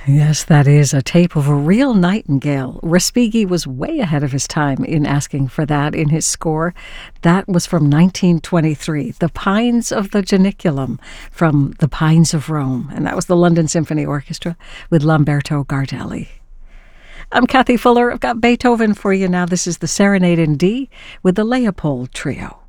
Yes, that is a tape of a real nightingale. Respighi was way ahead of his time in asking for that in his score. That was from 1923, The Pines of the Janiculum from The Pines of Rome. And that was the London Symphony Orchestra with Lamberto Gardelli. I'm Kathy Fuller. I've got Beethoven for you now. This is the Serenade in D with the Leopold Trio.